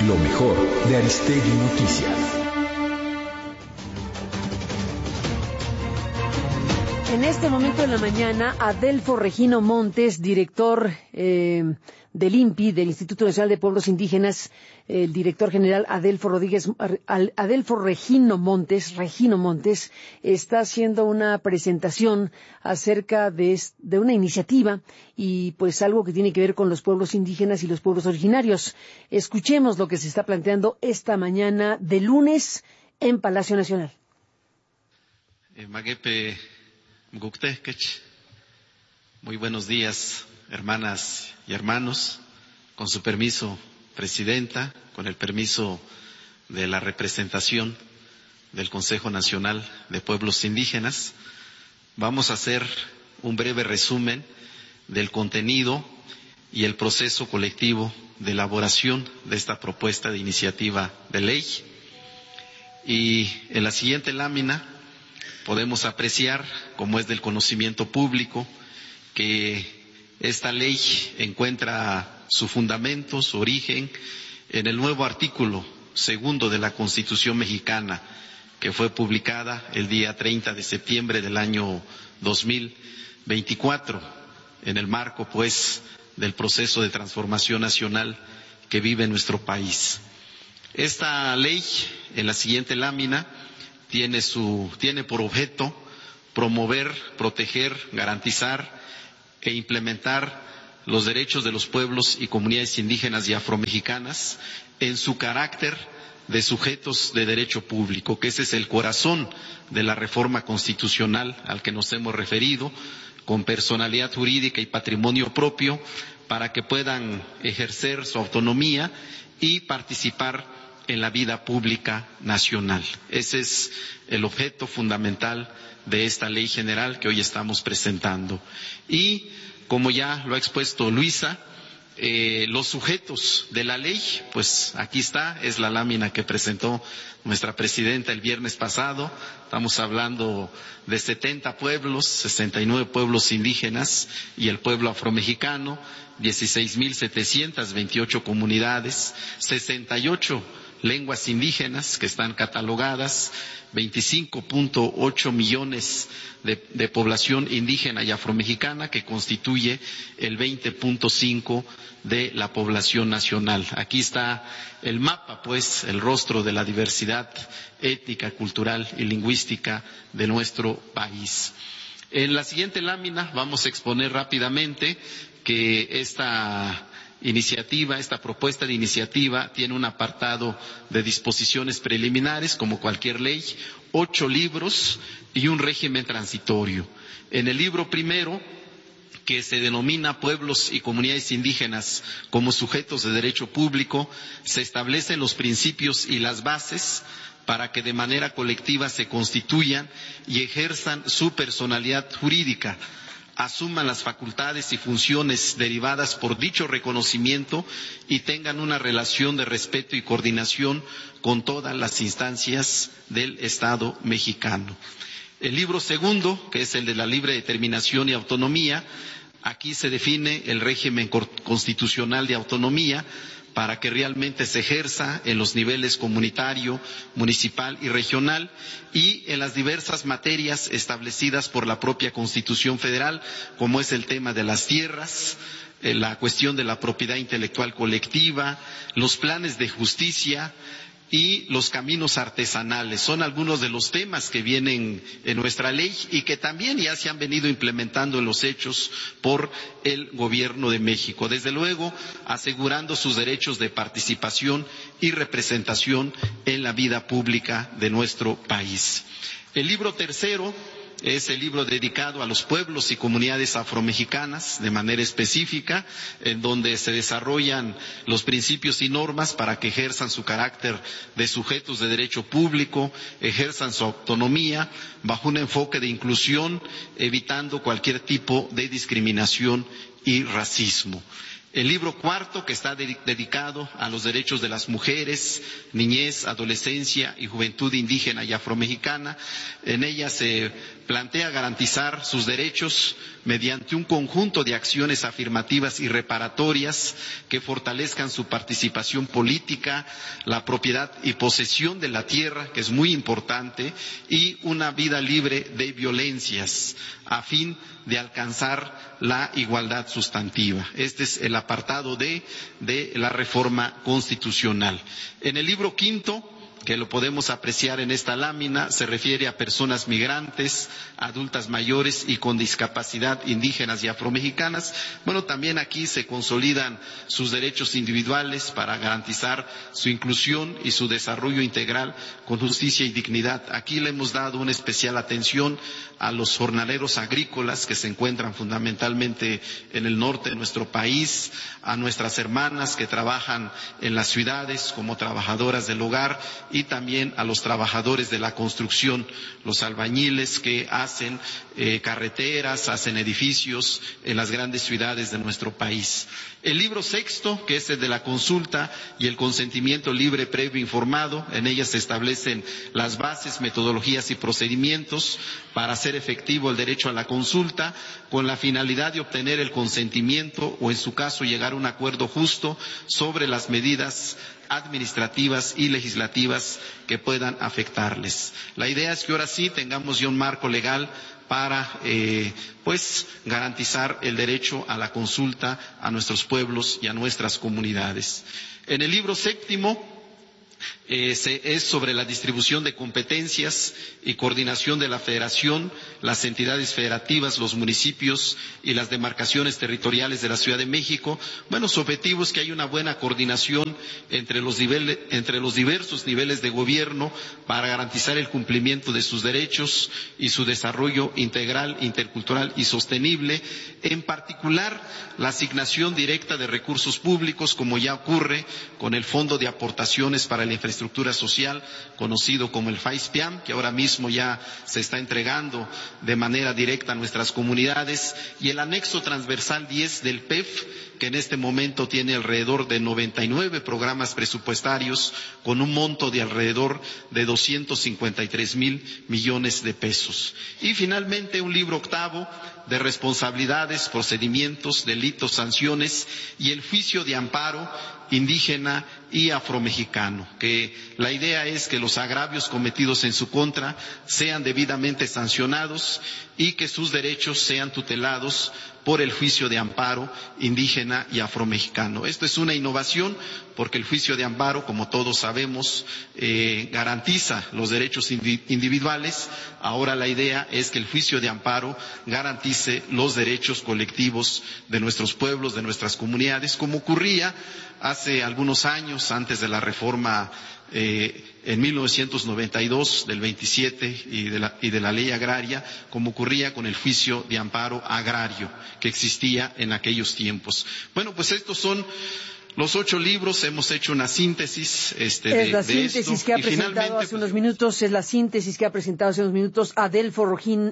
Lo mejor de Aristegui Noticias. En este momento de la mañana, Adelfo Regino Montes, director del INPI, del Instituto Nacional de Pueblos Indígenas, el director general Adelfo Regino Montes, está haciendo una presentación acerca de una iniciativa y pues algo que tiene que ver con los pueblos indígenas y los pueblos originarios. Escuchemos lo que se está planteando esta mañana de lunes en Palacio Nacional. Muy buenos días, hermanas y hermanos. Con su permiso, Presidenta, con el permiso de la representación del Consejo Nacional de Pueblos Indígenas, vamos a hacer un breve resumen del contenido y el proceso colectivo de elaboración de esta propuesta de iniciativa de ley. Y en la siguiente lámina podemos apreciar, como es del conocimiento público, que esta ley encuentra su fundamento, su origen, en el nuevo artículo 2 de la Constitución mexicana, que fue publicada el día 30 de septiembre del año 2024, en el marco, pues, del proceso de transformación nacional que vive nuestro país. Esta ley, en la siguiente lámina, tiene por objeto promover, proteger, garantizar e implementar los derechos de los pueblos y comunidades indígenas y afromexicanas en su carácter de sujetos de derecho público, que ese es el corazón de la reforma constitucional al que nos hemos referido, con personalidad jurídica y patrimonio propio, para que puedan ejercer su autonomía y participar en la vida pública nacional. Ese es el objeto fundamental de esta ley general que hoy estamos presentando. Y, como ya lo ha expuesto Luisa, los sujetos de la ley, pues aquí está, es la lámina que presentó nuestra presidenta el viernes pasado. Estamos hablando de 70 pueblos, 69 pueblos indígenas y el pueblo afromexicano, 16,728 comunidades, 68 lenguas indígenas que están catalogadas, 25.8 millones de población indígena y afromexicana, que constituye el 20.5 de la población nacional. Aquí está el mapa, pues, el rostro de la diversidad étnica, cultural y lingüística de nuestro país. En la siguiente lámina vamos a exponer rápidamente que esta propuesta de iniciativa tiene un apartado de disposiciones preliminares, como cualquier ley, 8 libros y un régimen transitorio. En el libro primero, que se denomina Pueblos y Comunidades Indígenas como sujetos de derecho público, se establecen los principios y las bases para que de manera colectiva se constituyan y ejerzan su personalidad jurídica, asuman las facultades y funciones derivadas por dicho reconocimiento y tengan una relación de respeto y coordinación con todas las instancias del Estado mexicano. El libro segundo, que es el de la libre determinación y autonomía, aquí se define el régimen constitucional de autonomía para que realmente se ejerza en los niveles comunitario, municipal y regional, y en las diversas materias establecidas por la propia Constitución Federal, como es el tema de las tierras, la cuestión de la propiedad intelectual colectiva, los planes de justicia y los caminos artesanales. Son algunos de los temas que vienen en nuestra ley y que también ya se han venido implementando en los hechos por el Gobierno de México. Desde luego, asegurando sus derechos de participación y representación en la vida pública de nuestro país. El libro tercero es el libro dedicado a los pueblos y comunidades afromexicanas de manera específica, en donde se desarrollan los principios y normas para que ejerzan su carácter de sujetos de derecho público, ejerzan su autonomía bajo un enfoque de inclusión, evitando cualquier tipo de discriminación y racismo. El libro cuarto, que está dedicado a los derechos de las mujeres, niñez, adolescencia y juventud indígena y afromexicana. En ella se plantea garantizar sus derechos mediante un conjunto de acciones afirmativas y reparatorias que fortalezcan su participación política, la propiedad y posesión de la tierra, que es muy importante, y una vida libre de violencias, a fin de alcanzar la igualdad sustantiva. Este es el apartado de la reforma constitucional. En el libro quinto, que lo podemos apreciar en esta lámina, se refiere a personas migrantes, adultas mayores y con discapacidad indígenas y afromexicanas. Bueno, también aquí se consolidan sus derechos individuales para garantizar su inclusión y su desarrollo integral con justicia y dignidad. Aquí le hemos dado una especial atención a los jornaleros agrícolas que se encuentran fundamentalmente en el norte de nuestro país, a nuestras hermanas que trabajan en las ciudades como trabajadoras del hogar, y también a los trabajadores de la construcción, los albañiles que hacen carreteras, hacen edificios en las grandes ciudades de nuestro país. El libro sexto, que es el de la consulta y el consentimiento libre, previo, informado, en ella se establecen las bases, metodologías y procedimientos para hacer efectivo el derecho a la consulta, con la finalidad de obtener el consentimiento o, en su caso, llegar a un acuerdo justo sobre las medidas administrativas y legislativas que puedan afectarles. La idea es que ahora sí tengamos ya un marco legal para garantizar el derecho a la consulta a nuestros pueblos y a nuestras comunidades. En el libro séptimo es sobre la distribución de competencias y coordinación de la Federación, las entidades federativas, los municipios y las demarcaciones territoriales de la Ciudad de México. Bueno, su objetivo es que haya una buena coordinación entre los diversos niveles de gobierno para garantizar el cumplimiento de sus derechos y su desarrollo integral, intercultural y sostenible, en particular la asignación directa de recursos públicos, como ya ocurre con el Fondo de Aportaciones para la Infraestructura Social, conocido como el FAISPIAM, que ahora mismo ya se está entregando de manera directa a nuestras comunidades, y el anexo transversal 10 del PEF, que en este momento tiene alrededor de 99 programas presupuestarios con un monto de alrededor de 253,000 millones de pesos. Y finalmente un libro octavo de responsabilidades, procedimientos, delitos, sanciones y el juicio de amparo indígena y afromexicano, que la idea es que los agravios cometidos en su contra sean debidamente sancionados y que sus derechos sean tutelados por el juicio de amparo indígena y afromexicano. Esto es una innovación porque el juicio de amparo, como todos sabemos, garantiza los derechos individuales. Ahora la idea es que el juicio de amparo garantice los derechos colectivos de nuestros pueblos, de nuestras comunidades, como ocurría hace algunos años, antes de la reforma en 1992 del 27 y de la ley agraria, como ocurría con el juicio de amparo agrario que existía en aquellos tiempos. Bueno, pues estos son los 8 libros. Hemos hecho una síntesis de la síntesis esto, que ha presentado hace unos minutos, es la síntesis que ha presentado hace unos minutos Adelfo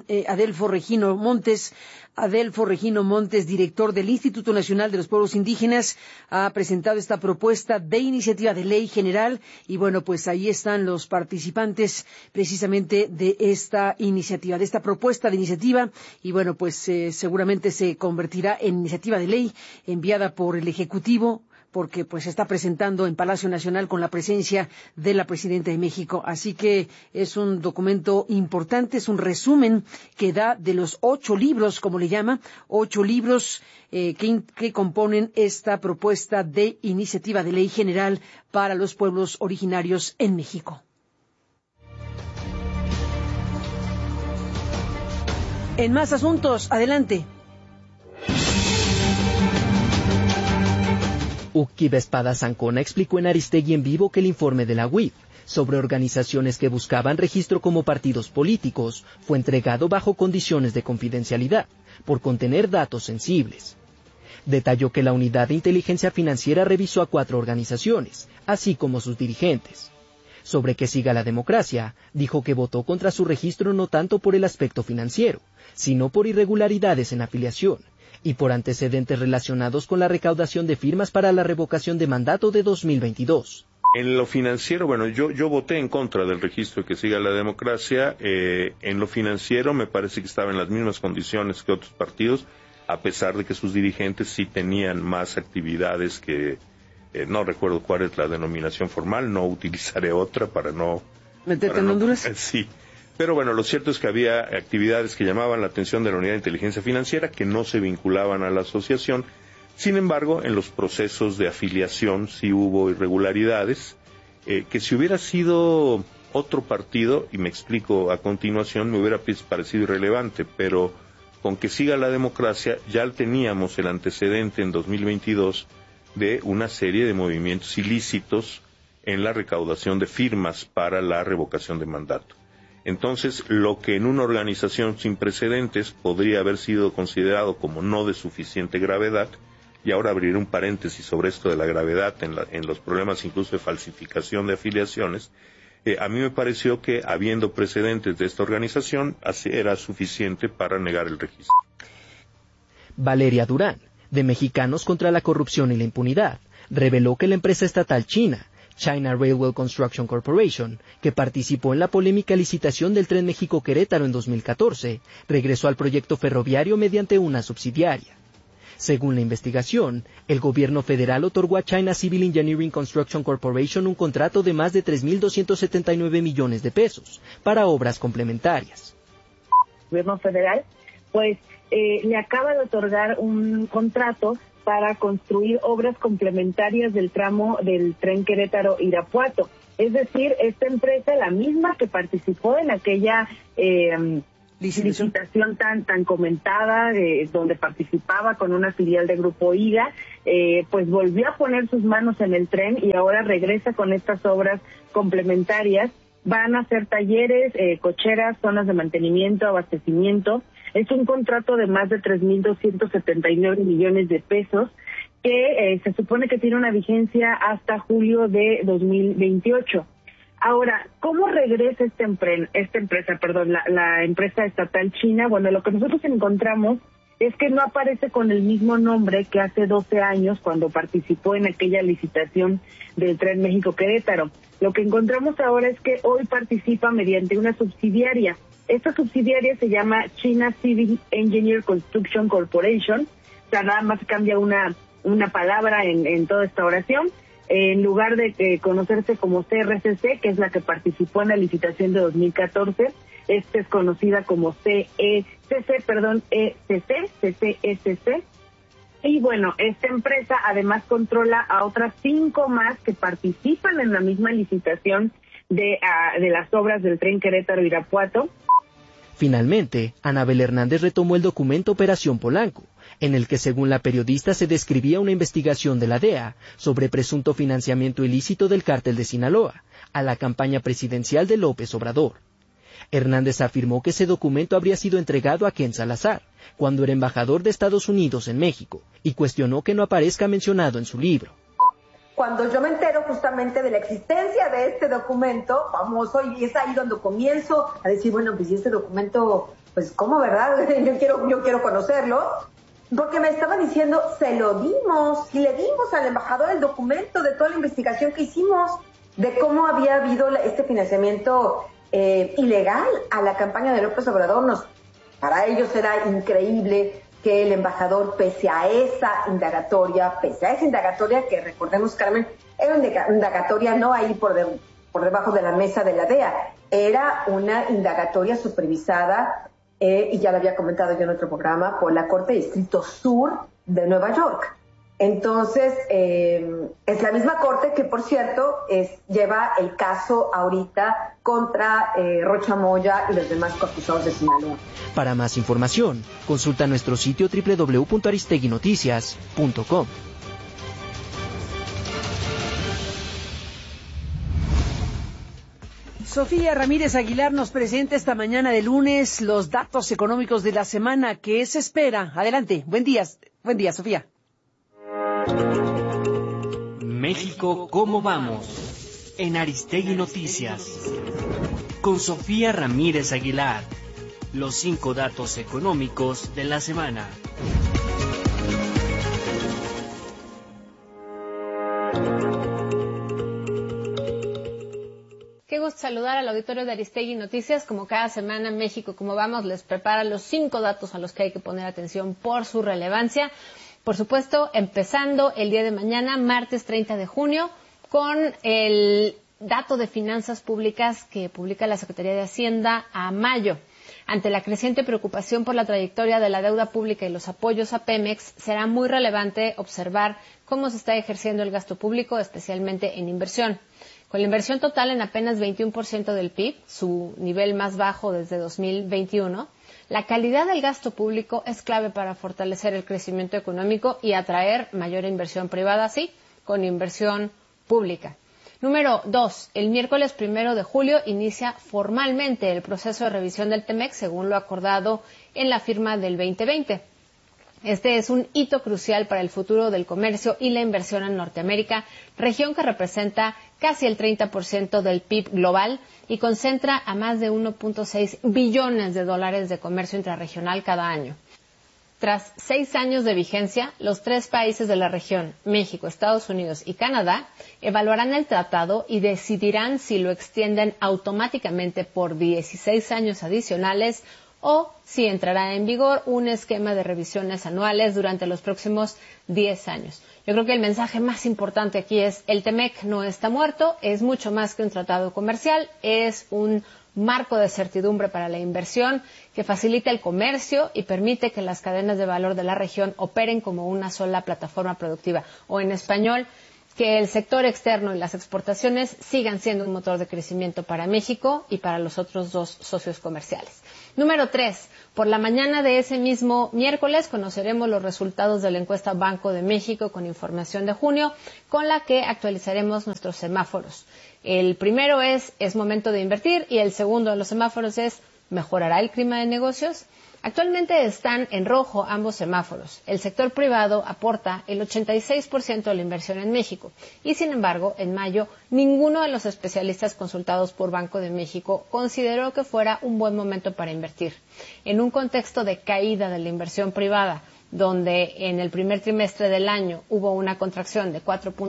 Regino Montes, director del Instituto Nacional de los Pueblos Indígenas, ha presentado esta propuesta de iniciativa de ley general y bueno, pues ahí están los participantes precisamente de esta iniciativa, de esta propuesta de iniciativa y bueno, pues seguramente se convertirá en iniciativa de ley enviada por el Ejecutivo, porque pues se está presentando en Palacio Nacional con la presencia de la Presidenta de México. Así que es un documento importante, es un resumen que da de los 8 libros, como le llama, 8 libros que componen esta propuesta de iniciativa de ley general para los pueblos originarios en México. En más asuntos, adelante. Uki Vespada Zancona explicó en Aristegui en Vivo que el informe de la UIF sobre organizaciones que buscaban registro como partidos políticos fue entregado bajo condiciones de confidencialidad, por contener datos sensibles. Detalló que la Unidad de Inteligencia Financiera revisó a 4 organizaciones, así como sus dirigentes. Sobre que siga la democracia, dijo que votó contra su registro no tanto por el aspecto financiero, sino por irregularidades en afiliación, y por antecedentes relacionados con la recaudación de firmas para la revocación de mandato de 2022. En lo financiero, bueno, yo voté en contra del registro de que siga la democracia. En lo financiero me parece que estaba en las mismas condiciones que otros partidos, a pesar de que sus dirigentes sí tenían más actividades que, no recuerdo cuál es la denominación formal, no utilizaré otra para no... ¿Meterte en Honduras? Sí, pero bueno, lo cierto es que había actividades que llamaban la atención de la Unidad de Inteligencia Financiera que no se vinculaban a la asociación. Sin embargo, en los procesos de afiliación sí hubo irregularidades, que si hubiera sido otro partido, y me explico a continuación, me hubiera parecido irrelevante, pero con que siga la democracia ya teníamos el antecedente en 2022 de una serie de movimientos ilícitos en la recaudación de firmas para la revocación de mandato. Entonces, lo que en una organización sin precedentes podría haber sido considerado como no de suficiente gravedad, y ahora abriré un paréntesis sobre esto de la gravedad en los problemas incluso de falsificación de afiliaciones, a mí me pareció que habiendo precedentes de esta organización, así era suficiente para negar el registro. Valeria Durán, de Mexicanos contra la Corrupción y la Impunidad, reveló que la empresa estatal china, China Railway Construction Corporation, que participó en la polémica licitación del Tren México-Querétaro en 2014, regresó al proyecto ferroviario mediante una subsidiaria. Según la investigación, el gobierno federal otorgó a China Civil Engineering Construction Corporation un contrato de más de 3.279 millones de pesos para obras complementarias. El gobierno federal, pues, le acaba de otorgar un contrato para construir obras complementarias del tramo del tren Querétaro-Irapuato. Es decir, esta empresa, la misma que participó en aquella licitación tan comentada, donde participaba con una filial de Grupo IGA, pues volvió a poner sus manos en el tren y ahora regresa con estas obras complementarias. Van a hacer talleres, cocheras, zonas de mantenimiento, abastecimiento. Es un contrato de más de 3.279 millones de pesos que se supone que tiene una vigencia hasta julio de 2028. Ahora, ¿cómo regresa esta empresa, la empresa estatal china? Bueno, lo que nosotros encontramos es que no aparece con el mismo nombre que hace 12 años cuando participó en aquella licitación del Tren México-Querétaro. Lo que encontramos ahora es que hoy participa mediante una subsidiaria. Esta subsidiaria se llama China Civil Engineering Construction Corporation. O sea, nada más cambia una palabra en toda esta oración. En lugar de conocerse como CRCC, que es la que participó en la licitación de 2014, esta es conocida como CCESC. Y bueno, esta empresa además controla a otras 5 más que participan en la misma licitación de las obras del tren Querétaro-Irapuato. Finalmente, Anabel Hernández retomó el documento Operación Polanco, en el que según la periodista se describía una investigación de la DEA sobre presunto financiamiento ilícito del cártel de Sinaloa a la campaña presidencial de López Obrador. Hernández afirmó que ese documento habría sido entregado a Ken Salazar, cuando era embajador de Estados Unidos en México, y cuestionó que no aparezca mencionado en su libro. Cuando yo me entero justamente de la existencia de este documento famoso, y es ahí donde comienzo a decir, bueno, pues si este documento, pues ¿cómo, verdad? Yo quiero conocerlo, porque me estaba diciendo, se lo dimos, y le dimos al embajador el documento de toda la investigación que hicimos, de cómo había habido este financiamiento ilegal a la campaña de López Obrador. Para ellos era increíble que el embajador, pese a esa indagatoria que recordemos, Carmen, era una indagatoria no ahí por debajo de la mesa de la DEA, era una indagatoria supervisada, y ya lo había comentado yo en otro programa, por la Corte de Distrito Sur de Nueva York. Entonces, es la misma corte que, por cierto, lleva el caso ahorita contra Rocha Moya y los demás acusados de Sinaloa. Para más información, consulta nuestro sitio www.aristeguinoticias.com. Sofía Ramírez Aguilar nos presenta esta mañana de lunes los datos económicos de la semana. ¿Qué se espera? Adelante. Buen día, Sofía. México, ¿cómo vamos? En Aristegui Noticias. Con Sofía Ramírez Aguilar. Los 5 datos económicos de la semana. Qué gusto saludar al auditorio de Aristegui Noticias. Como cada semana en México, como vamos, les prepara los 5 datos a los que hay que poner atención por su relevancia. Por supuesto, empezando el día de mañana, martes 30 de junio, con el dato de finanzas públicas que publica la Secretaría de Hacienda a mayo. Ante la creciente preocupación por la trayectoria de la deuda pública y los apoyos a Pemex, será muy relevante observar cómo se está ejerciendo el gasto público, especialmente en inversión. Con la inversión total en apenas 21% del PIB, su nivel más bajo desde 2021, la calidad del gasto público es clave para fortalecer el crecimiento económico y atraer mayor inversión privada, sí, con inversión pública. Número 2. El miércoles 1 de julio inicia formalmente el proceso de revisión del TEMEC, según lo acordado en la firma del 2020. Este es un hito crucial para el futuro del comercio y la inversión en Norteamérica, región que representa casi el 30% del PIB global y concentra a más de 1.6 billones de dólares de comercio intrarregional cada año. Tras 6 años de vigencia, los 3 países de la región, México, Estados Unidos y Canadá, evaluarán el tratado y decidirán si lo extienden automáticamente por 16 años adicionales o si entrará en vigor un esquema de revisiones anuales durante los próximos 10 años. Yo creo que el mensaje más importante aquí es: el TEMEC no está muerto, es mucho más que un tratado comercial, es un marco de certidumbre para la inversión que facilita el comercio y permite que las cadenas de valor de la región operen como una sola plataforma productiva, o en español, que el sector externo y las exportaciones sigan siendo un motor de crecimiento para México y para los otros 2 socios comerciales. Número 3. Por la mañana de ese mismo miércoles conoceremos los resultados de la encuesta Banco de México con información de junio, con la que actualizaremos nuestros semáforos. El primero es momento de invertir, y el segundo de los semáforos es ¿mejorará el clima de negocios? Actualmente están en rojo ambos semáforos. El sector privado aporta el 86% de la inversión en México y, sin embargo, en mayo ninguno de los especialistas consultados por Banco de México consideró que fuera un buen momento para invertir. En un contexto de caída de la inversión privada, donde en el primer trimestre del año hubo una contracción de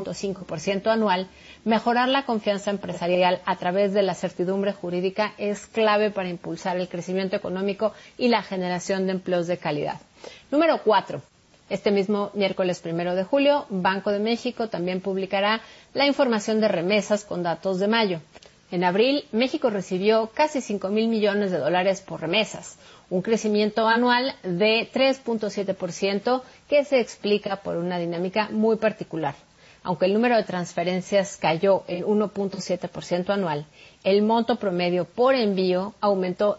4.5% anual, mejorar la confianza empresarial a través de la certidumbre jurídica es clave para impulsar el crecimiento económico y la generación de empleos de calidad. Número 4. Este mismo miércoles 1 de julio, Banco de México también publicará la información de remesas con datos de mayo. En abril, México recibió casi 5,000 millones de dólares por remesas, un crecimiento anual de 3.7% que se explica por una dinámica muy particular. Aunque el número de transferencias cayó en 1.7% anual, el monto promedio por envío aumentó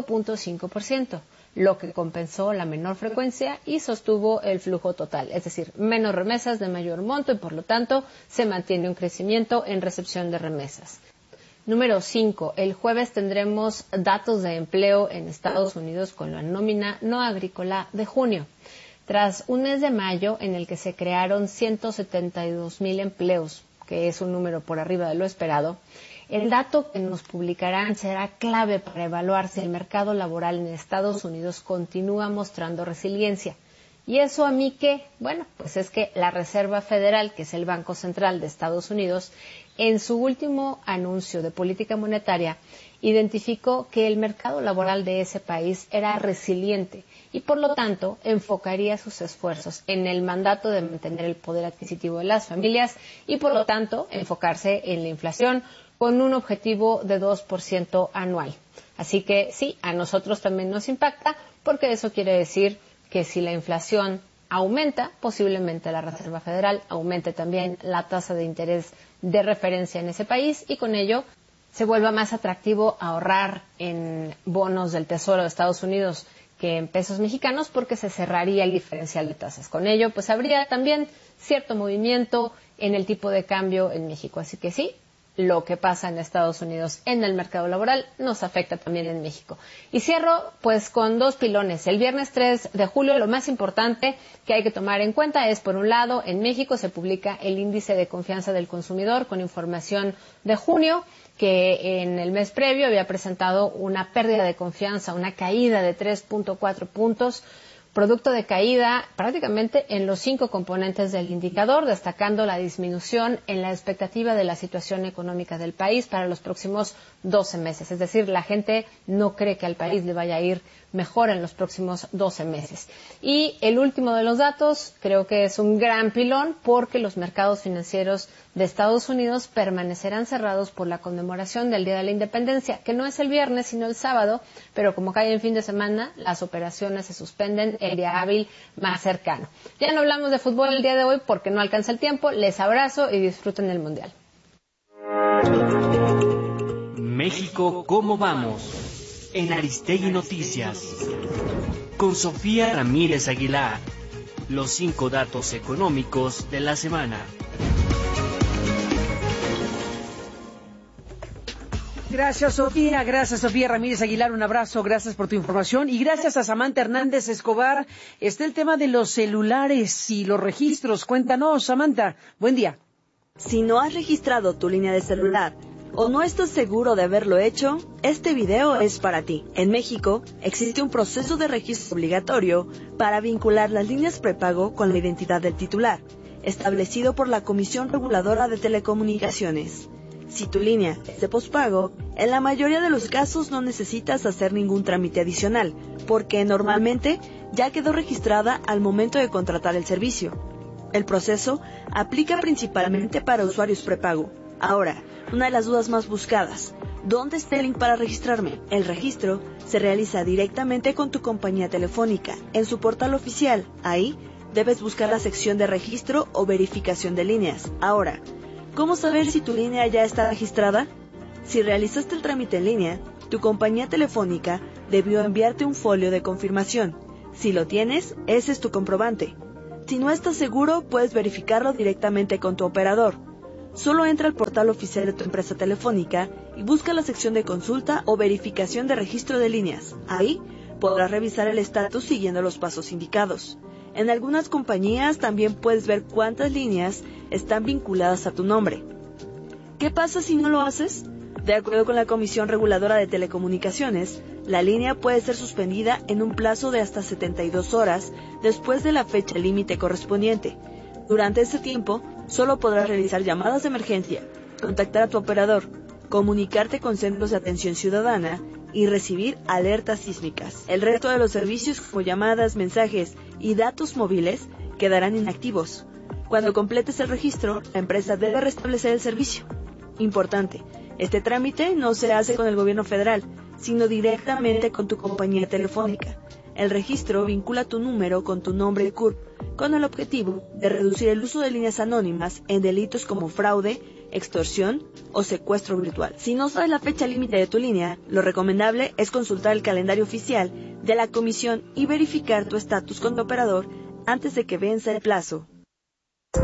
5.5%, lo que compensó la menor frecuencia y sostuvo el flujo total, es decir, menos remesas de mayor monto y, por lo tanto, se mantiene un crecimiento en recepción de remesas. Número 5. El jueves tendremos datos de empleo en Estados Unidos con la nómina no agrícola de junio. Tras un mes de mayo en el que se crearon 172,000 empleos, que es un número por arriba de lo esperado, el dato que nos publicarán será clave para evaluar si el mercado laboral en Estados Unidos continúa mostrando resiliencia. ¿Y eso a mí qué? Bueno, pues es que la Reserva Federal, que es el Banco Central de Estados Unidos, en su último anuncio de política monetaria, identificó que el mercado laboral de ese país era resiliente y, por lo tanto, enfocaría sus esfuerzos en el mandato de mantener el poder adquisitivo de las familias y, por lo tanto, enfocarse en la inflación con un objetivo de 2% anual. Así que sí, a nosotros también nos impacta, porque eso quiere decir que si la inflación aumenta, posiblemente la Reserva Federal aumente también la tasa de interés de referencia en ese país y con ello se vuelva más atractivo ahorrar en bonos del Tesoro de Estados Unidos que en pesos mexicanos, porque se cerraría el diferencial de tasas. Con ello, pues habría también cierto movimiento en el tipo de cambio en México. Así que sí, lo que pasa en Estados Unidos en el mercado laboral nos afecta también en México. Y cierro pues con 2 pilones. El viernes 3 de julio lo más importante que hay que tomar en cuenta es, por un lado, en México se publica el índice de confianza del consumidor con información de junio, que en el mes previo había presentado una pérdida de confianza, una caída de 3.4 puntos, producto de caída prácticamente en los 5 componentes del indicador, destacando la disminución en la expectativa de la situación económica del país para los próximos 12 meses. Es decir, la gente no cree que al país le vaya a ir mejor en los próximos 12 meses. Y el último de los datos creo que es un gran pilón porque los mercados financieros de Estados Unidos permanecerán cerrados por la conmemoración del Día de la Independencia, que no es el viernes sino el sábado, pero como cae en fin de semana, las operaciones se suspenden el día hábil más cercano. Ya no hablamos de fútbol el día de hoy porque no alcanza el tiempo. Les abrazo y disfruten el Mundial. México, ¿cómo vamos? En Aristegui Noticias. Con Sofía Ramírez Aguilar. Los 5 datos económicos de la semana. Gracias, Sofía. Gracias, Sofía Ramírez Aguilar. Un abrazo. Gracias por tu información. Y gracias a Samantha Hernández Escobar. Está el tema de los celulares y los registros. Cuéntanos, Samantha. Buen día. Si no has registrado tu línea de celular o no estás seguro de haberlo hecho, este video es para ti. En México existe un proceso de registro obligatorio para vincular las líneas prepago con la identidad del titular, establecido por la Comisión Reguladora de Telecomunicaciones. Si tu línea es de pospago, en la mayoría de los casos no necesitas hacer ningún trámite adicional, porque normalmente ya quedó registrada al momento de contratar el servicio. El proceso aplica principalmente para usuarios prepago. Ahora, una de las dudas más buscadas: ¿dónde está el link para registrarme? El registro se realiza directamente con tu compañía telefónica, en su portal oficial. Ahí debes buscar la sección de registro o verificación de líneas. Ahora, ¿cómo saber si tu línea ya está registrada? Si realizaste el trámite en línea, tu compañía telefónica debió enviarte un folio de confirmación. Si lo tienes, ese es tu comprobante. Si no estás seguro, puedes verificarlo directamente con tu operador. Solo entra al portal oficial de tu empresa telefónica y busca la sección de consulta o verificación de registro de líneas. Ahí podrás revisar el estatus siguiendo los pasos indicados. En algunas compañías también puedes ver cuántas líneas están vinculadas a tu nombre. ¿Qué pasa si no lo haces? De acuerdo con la Comisión Reguladora de Telecomunicaciones, la línea puede ser suspendida en un plazo de hasta 72 horas después de la fecha límite correspondiente. Durante ese tiempo, solo podrás realizar llamadas de emergencia, contactar a tu operador, comunicarte con centros de atención ciudadana y recibir alertas sísmicas. El resto de los servicios como llamadas, mensajes y datos móviles quedarán inactivos. Cuando completes el registro, la empresa debe restablecer el servicio. Importante, este trámite no se hace con el gobierno federal, sino directamente con tu compañía telefónica. El registro vincula tu número con tu nombre y CURP, con el objetivo de reducir el uso de líneas anónimas en delitos como fraude, extorsión o secuestro virtual. Si no sabes la fecha límite de tu línea, lo recomendable es consultar el calendario oficial de la comisión y verificar tu estatus con tu operador antes de que venza el plazo.